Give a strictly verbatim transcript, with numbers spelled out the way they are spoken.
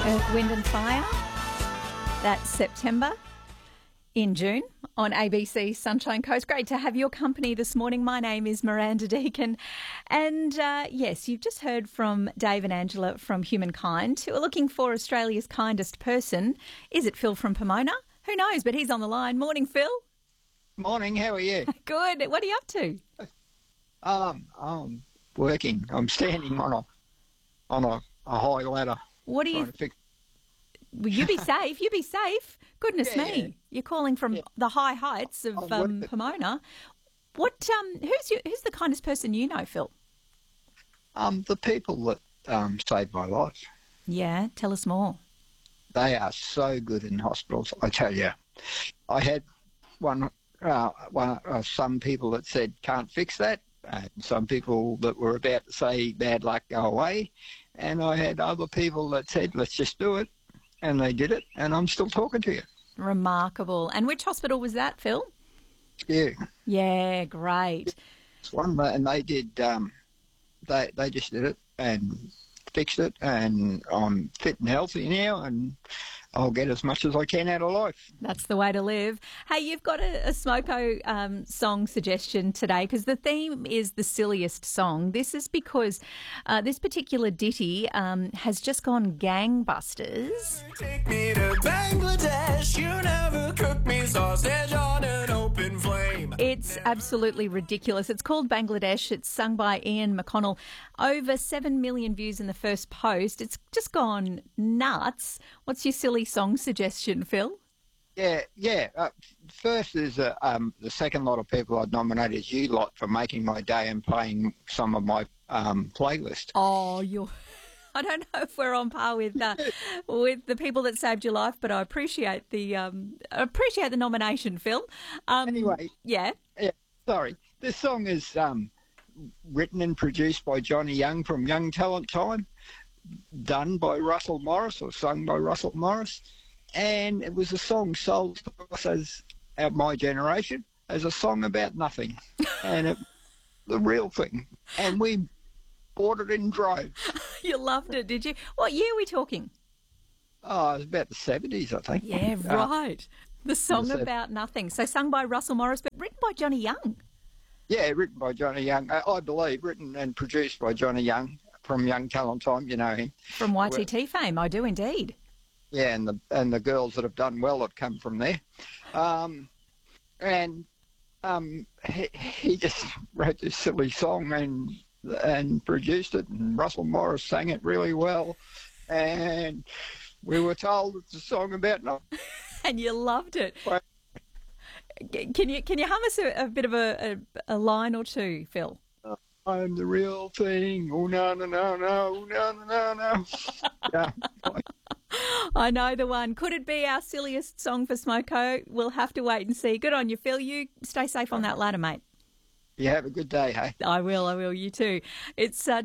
Earth, Wind and Fire. That's September in June on A B C Sunshine Coast. Great to have your company this morning. My name is Miranda Deacon. And uh, yes, you've just heard from Dave and Angela from Humankind, who are looking for Australia's kindest person. Is it Phil from Pomona? Who knows, but he's on the line. Morning, Phil. Morning, how are you? Good. What are you up to? Um, I'm working. I'm standing on a on a, a high ladder. What do you... to fix... Well, you be safe. You be safe. Goodness Yeah, me. yeah. You're calling from Yeah. the high heights of I'm um, worth it. Pomona. What? Um, who's you, Who's the kindest person you know, Phil? Um, the people that um, saved my life, Yeah, tell us more. they are so good in hospitals. I tell you, I had one, uh, one uh, some people that said can't fix that, and some people that were about to say bad luck, go away, and I had other people that said let's just do it, and they did it, and I'm still talking to you. Remarkable. And which hospital was that, Phil? Yeah, Yeah, great. it's one, and they did. Um, they they just did it and fixed it, and I'm fit and healthy now, and I'll get as much as I can out of life. That's the way to live. Hey, you've got a, a Smoko um, song suggestion today because the theme is the silliest song. This is because uh, this particular ditty um, has just gone gangbusters. Take me to Bangladesh. You never cook me sausage on an open flame. It's absolutely ridiculous. It's called Bangladesh. It's sung by Ian McConnell. Over seven million views in the first post. It's just gone nuts. What's your silly song suggestion, Phil? Yeah, yeah. Uh, first is uh, um, the second lot of people I'd nominate is you lot for making my day and playing some of my um, playlist. Oh, you're... I don't know if we're on par with uh, with the people that saved your life, but I appreciate the um, I appreciate the nomination, Phil. Um, Anyway. yeah, Yeah, sorry. This song is um, written and produced by Johnny Young from Young Talent Time, done by Russell Morris or sung by Russell Morris, and it was a song sold to us as at my generation as a song about nothing, and it, the real thing, and we bought it in droves. you loved it, did you? What year are we talking? Oh, it was about the seventies, I think. Yeah, Uh, right. The song Yes, uh, about nothing. So sung by Russell Morris, but written by Johnny Young. yeah, written by Johnny Young. I, I believe written and produced by Johnny Young from Young Talent Time. You know him. From Y T T fame, I do indeed. Yeah, and the and the girls that have done well have come from there. Um, and um, he, he just wrote this silly song and and produced it, and Russell Morris sang it really well. And we were told it's a song about nothing. And you loved it. Well- Can you can you hum us a, a bit of a, a, a line or two, Phil? I'm the real thing. Oh no no no no no no no. Yeah. I know the one. Could it be our silliest song for Smoko? We'll have to wait and see. Good on you, Phil. You stay safe on that ladder, mate. You have a good day, hey. I will, I will. You too. It's uh,